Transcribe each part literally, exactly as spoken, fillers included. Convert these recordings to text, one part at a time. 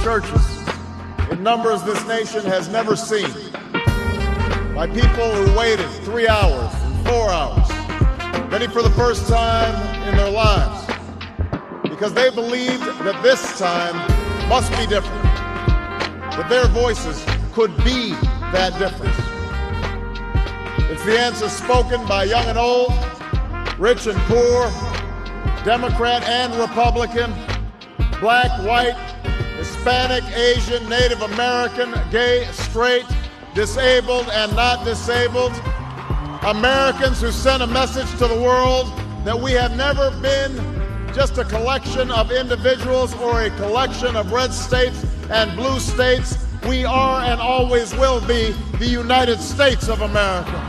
churches in numbers this nation has never seen, by people who waited three hours and four hours, many for the first time in their lives, because they believed that this time must be different, that their voices could be that difference. It's the answer spoken by young and old, rich and poor, Democrat and Republican, black, white, Hispanic, Asian, Native American, gay, straight, disabled and not disabled, Americans who sent a message to the world that we have never been just a collection of individuals or a collection of red states and blue states. We are and always will be the United States of America.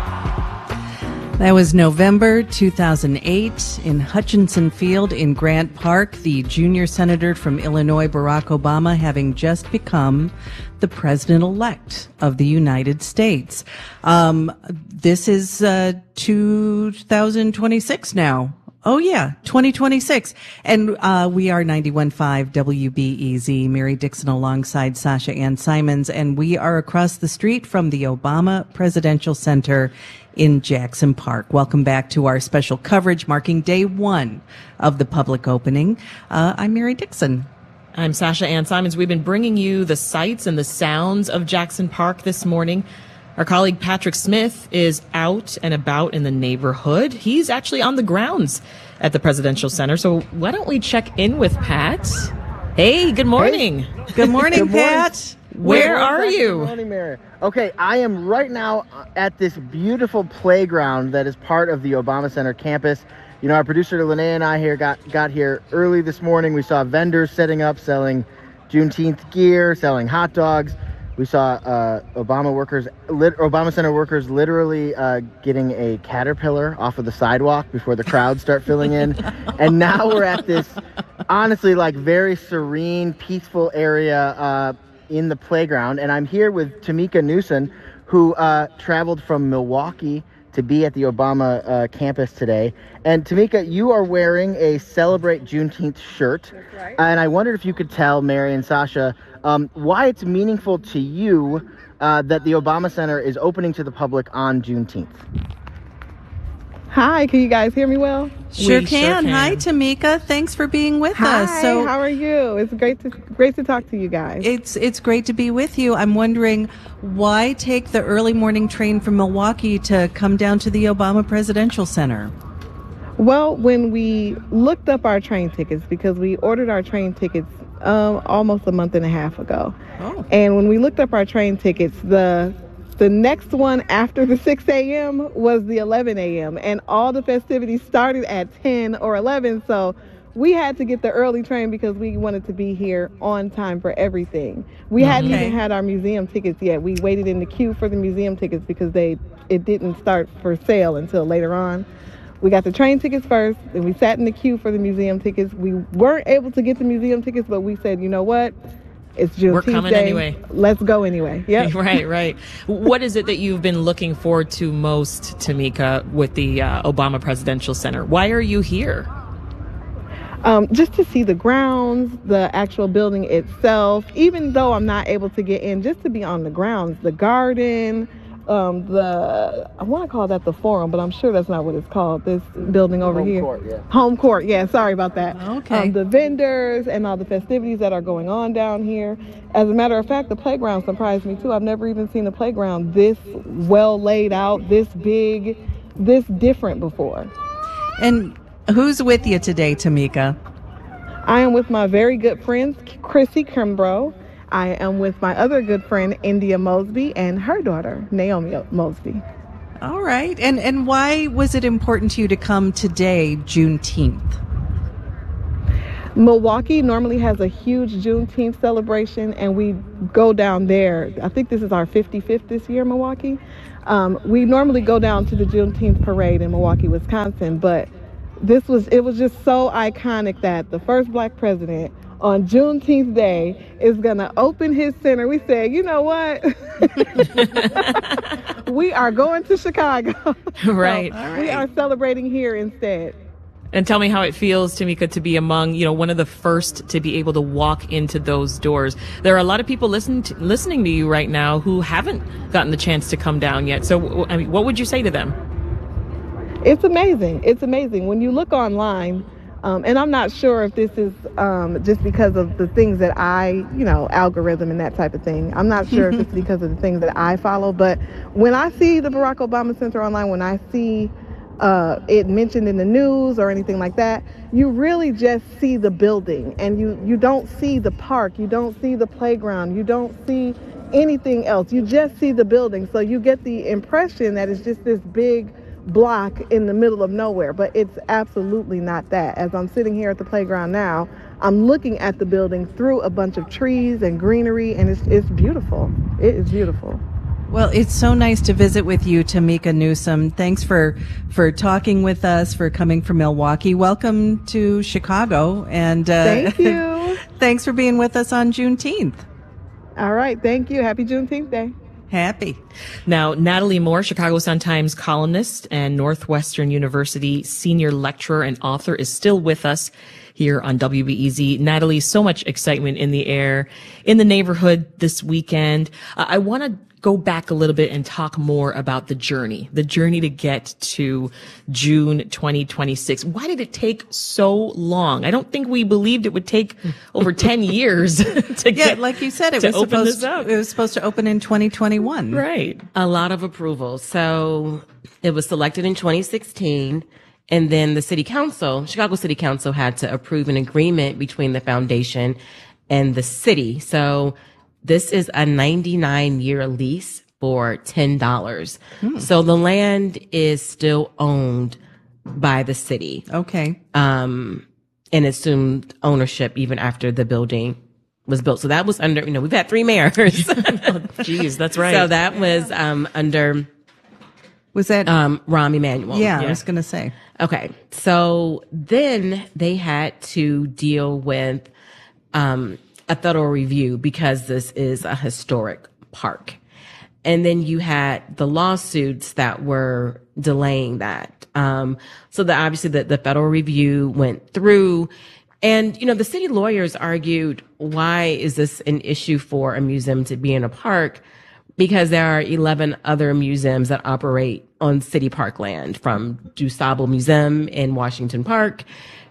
That was November two thousand eight in Hutchinson Field in Grant Park, the junior senator from Illinois, Barack Obama, having just become the president-elect of the United States. Um, this is uh, two thousand twenty-six now. Oh, yeah, twenty twenty-six. And uh we are ninety-one point five W B E Z, Mary Dixon alongside Sasha Ann Simons, and we are across the street from the Obama Presidential Center in Jackson Park. Welcome back to our special coverage marking day one of the public opening. Uh, I'm Mary Dixon. I'm Sasha Ann Simons. We've been bringing you the sights and the sounds of Jackson Park this morning. Our colleague Patrick Smith is out and about in the neighborhood. He's actually on the grounds at the Presidential Center. So why don't we check in with Pat? Hey, good morning. Hey. Good morning, good morning. Pat. Where, Where are you? Good morning, Mary. Okay, I am right now at this beautiful playground that is part of the Obama Center campus. You know, our producer Linnea and I here got, got here early this morning. We saw vendors setting up, selling Juneteenth gear, selling hot dogs. We saw uh, Obama workers, lit, Obama Center workers literally uh, getting a caterpillar off of the sidewalk before the crowds start filling in. And now we're at this, honestly, like very serene, peaceful area uh, in the playground. And I'm here with Tamika Newsom, who uh, traveled from Milwaukee to be at the Obama uh, campus today. And Tamika, you are wearing a Celebrate Juneteenth shirt. That's right. And I wondered if you could tell Mary and Sasha um, why it's meaningful to you uh, that the Obama Center is opening to the public on Juneteenth. Hi, can you guys hear me well? Sure We can. sure can. Hi, Tamika. Thanks for being with Hi, us. So how are you? It's great to great to talk to you guys. It's it's great to be with you. I'm wondering, why take the early morning train from Milwaukee to come down to the Obama Presidential Center? Well, when we looked up our train tickets, because we ordered our train tickets um, almost a month and a half ago, Oh. and when we looked up our train tickets, the the next one after the six a.m. was the eleven a.m. and all the festivities started at ten or eleven, so we had to get the early train because we wanted to be here on time for everything. We hadn't Okay. even had our museum tickets yet. We waited in the queue for the museum tickets because they it didn't start for sale until later on. We got the train tickets first, and we sat in the queue for the museum tickets. We weren't able to get the museum tickets, but we said, you know what? It's Juneteenth We're coming Day. anyway. Let's go anyway. Yep. Right, right. What is it that you've been looking forward to most, Tamika, with the uh, Obama Presidential Center? Why are you here? Um, just to see the grounds, the actual building itself, even though I'm not able to get in, just to be on the grounds, the garden, um, the, I want to call that the forum, but I'm sure that's not what it's called, this building over Home here. court, yeah. Home court, yeah, sorry about that. Okay. Um, the vendors and all the festivities that are going on down here. As a matter of fact, the playground surprised me too. I've never even seen a playground this well laid out, this big, this different before. And who's with you today, Tamika? I am with my very good friend, Chrissy Kimbrough. I am with my other good friend, India Mosby, and her daughter, Naomi Mosby. All right. And and why was it important to you to come today, Juneteenth? Milwaukee normally has a huge Juneteenth celebration, and we go down there. I think this is our fifty-fifth this year, Milwaukee. Um, we normally go down to the Juneteenth parade in Milwaukee, Wisconsin, but this was, it was just so iconic that the first black president on Juneteenth Day is going to open his center. We said, you know what? We are going to Chicago. Right. So we are celebrating here instead. And tell me how it feels, Tamika, to be among, you know, one of the first to be able to walk into those doors. There are a lot of people listening to, listening to you right now who haven't gotten the chance to come down yet. So, I mean, what would you say to them? It's amazing. It's amazing. When you look online, um, and I'm not sure if this is um, just because of the things that I, you know, algorithm and that type of thing. I'm not sure if it's because of the things that I follow. But when I see the Barack Obama Center online, when I see uh, it mentioned in the news or anything like that, you really just see the building, and you, you don't see the park. You don't see the playground. You don't see anything else. You just see the building. So you get the impression that it's just this big block in the middle of nowhere, but it's absolutely not that. As I'm sitting here at the playground now, I'm looking at the building through a bunch of trees and greenery, and it's it's beautiful. It is beautiful. Well, it's so nice to visit with you, Tamika Newsome. Thanks for for talking with us, for coming from Milwaukee. Welcome to Chicago, and uh, thank you. Thanks for being with us on Juneteenth. All right, thank you. Happy Juneteenth Day. Happy. Now, Natalie Moore, Chicago Sun-Times columnist and Northwestern University senior lecturer and author, is still with us here on W B E Z. Natalie, so much excitement in the air in the neighborhood this weekend. Uh, I want to go back a little bit and talk more about the journey, the journey to get to June twenty twenty-six. Why did it take so long? I don't think we believed it would take over ten years to get, yeah, like you said, it was supposed to, it was supposed to open in twenty twenty-one. Right. A lot of approvals. So it was selected in twenty sixteen. And then the city council, Chicago City Council, had to approve an agreement between the foundation and the city. So this is a ninety-nine year lease for ten dollars. Hmm. So the land is still owned by the city. Okay. Um, and assumed ownership even after the building was built. So that was under, you know, we've had three mayors. Jeez, that's right. So that was um, under Was that um, Rahm Emanuel. Yeah, Yeah. I was going to say. Okay. So then they had to deal with um, a federal review because this is a historic park. And then you had the lawsuits that were delaying that. Um, so that obviously the, the federal review went through. And, you know, the city lawyers argued, why is this an issue for a museum to be in a park? Because there are eleven other museums that operate on city park land, from DuSable Museum in Washington Park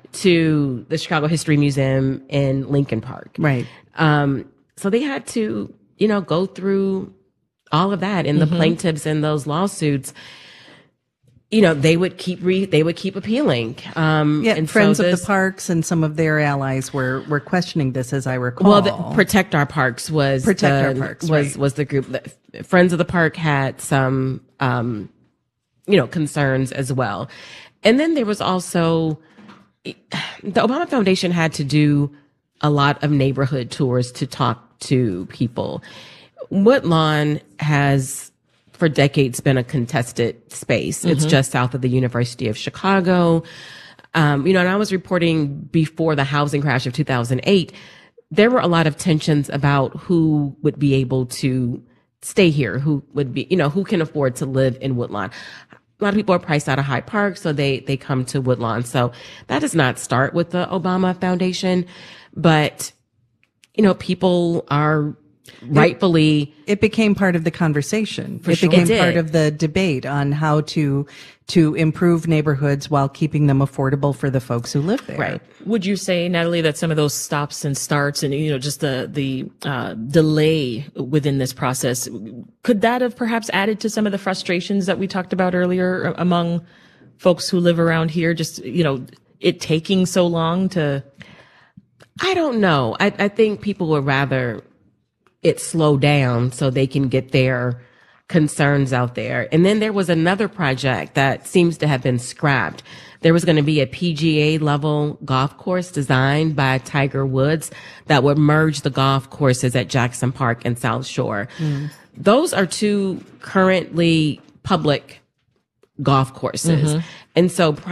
to the Chicago History Museum in Lincoln Park. Right. Um, so they had to, you know, go through all of that, and the mm-hmm. plaintiffs in those lawsuits, you know, they would keep re, they would keep appealing. Um, yeah, and Friends so of this, the Parks and some of their allies were, were questioning this, as I recall. Well, the, Protect Our Parks was Protect the, Our Parks was right. was the group. That, Friends of the Park had some, um, you know, concerns as well, and then there was also the Obama Foundation had to do a lot of neighborhood tours to talk to people. Woodlawn has for decades been a contested space. It's mm-hmm. just south of the University of Chicago. Um, you know, and I was reporting before the housing crash of two thousand eight, there were a lot of tensions about who would be able to stay here, who would be, you know, who can afford to live in Woodlawn. A lot of people are priced out of Hyde Park, so they, they come to Woodlawn. So that does not start with the Obama Foundation, but, you know, people are rightfully. It, it became part of the conversation. For it sure. became It part of the debate on how to to improve neighborhoods while keeping them affordable for the folks who live there. Right. Would you say, Natalie, that some of those stops and starts and, you know, just the, the, uh, delay within this process, could that have perhaps added to some of the frustrations that we talked about earlier among folks who live around here? Just, you know, it taking so long to. I don't know. I, I think people would rather it slow down so they can get their concerns out there. And then there was another project that seems to have been scrapped. There was going to be a P G A level golf course designed by Tiger Woods that would merge the golf courses at Jackson Park and South Shore. Mm. Those are two currently public golf courses. Mm-hmm. And so